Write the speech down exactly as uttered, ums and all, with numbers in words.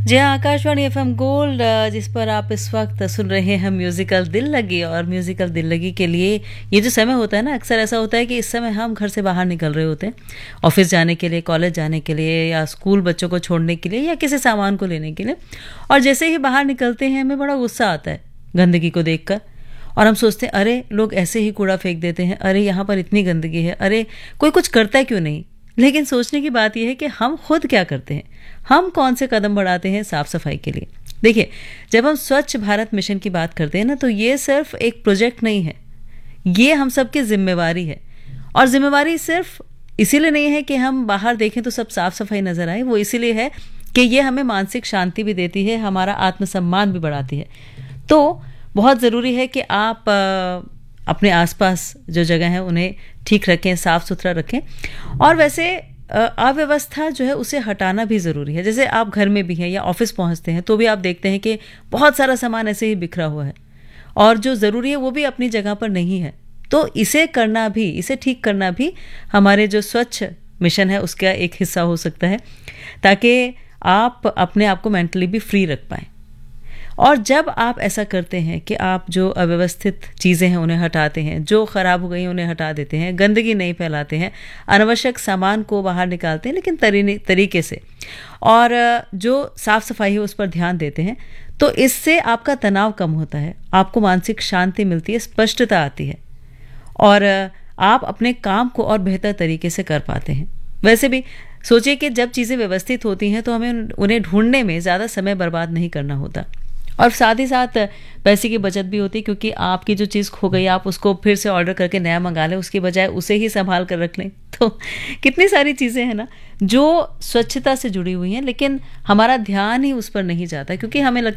जी हाँ, Akashvani FM gold अ, जिस पर आप इस वक्त सुन रहे हैं म्यूजिकल दिल लगी। और म्यूजिकल दिल लगी के लिए ये जो समय होता है ना, अक्सर ऐसा होता है कि इस समय हम घर से बाहर निकल रहे होते हैं, ऑफिस जाने के लिए, कॉलेज जाने के लिए, या स्कूल बच्चों को छोड़ने के लिए, या किसी सामान को लेने के लिए। और जैसे ही बाहर निकलते हैं हमें बड़ा गुस्सा आता है गंदगी को देखकर, और हम सोचते हैं अरे लोग ऐसे ही कूड़ा फेंक देते हैं, अरे यहाँ पर इतनी गंदगी है, अरे कोई कुछ करता है क्यों नहीं। लेकिन सोचने की बात यह है कि हम खुद क्या करते हैं, हम कौन से कदम बढ़ाते हैं साफ सफाई के लिए। देखिए, जब हम स्वच्छ भारत मिशन की बात करते हैं ना, तो ये सिर्फ एक प्रोजेक्ट नहीं है, ये हम सबकी जिम्मेवारी है। और जिम्मेवारी सिर्फ इसीलिए नहीं है कि हम बाहर देखें तो सब साफ सफाई नजर आए, वो इसीलिए है कि ये हमें मानसिक शांति भी देती है, हमारा आत्मसम्मान भी बढ़ाती है। तो बहुत ज़रूरी है कि आप अ, अपने आसपास जो जगह है उन्हें ठीक रखें, साफ सुथरा रखें। और वैसे अ, अव्यवस्था जो है उसे हटाना भी ज़रूरी है। जैसे आप घर में भी हैं या ऑफिस पहुंचते हैं तो भी आप देखते हैं कि बहुत सारा सामान ऐसे ही बिखरा हुआ है, और जो ज़रूरी है वो भी अपनी जगह पर नहीं है। तो इसे करना भी, इसे ठीक करना भी हमारे जो स्वच्छ मिशन है उसका एक हिस्सा हो सकता है, ताकि आप अपने आप को मेंटली भी फ्री रख पाएँ। और जब आप ऐसा करते हैं कि आप जो अव्यवस्थित चीज़ें हैं उन्हें हटाते हैं, जो ख़राब हो गई हैं उन्हें हटा देते हैं, गंदगी नहीं फैलाते हैं, अनावश्यक सामान को बाहर निकालते हैं लेकिन तरी तरीके से, और जो साफ़ सफाई है उस पर ध्यान देते हैं, तो इससे आपका तनाव कम होता है, आपको मानसिक शांति मिलती है, स्पष्टता आती है, और आप अपने काम को और बेहतर तरीके से कर पाते हैं। वैसे भी सोचिए कि जब चीज़ें व्यवस्थित होती हैं तो हमें उन्हें ढूंढने में ज़्यादा समय बर्बाद नहीं करना होता, और साथ ही साथ पैसे की बचत भी होती है, क्योंकि आपकी जो चीज़ खो गई आप उसको फिर से ऑर्डर करके नया मंगा लें, उसकी बजाय उसे ही संभाल कर रख लें। तो कितनी सारी चीज़ें हैं ना जो स्वच्छता से जुड़ी हुई हैं, लेकिन हमारा ध्यान ही उस पर नहीं जाता, क्योंकि हमें लगता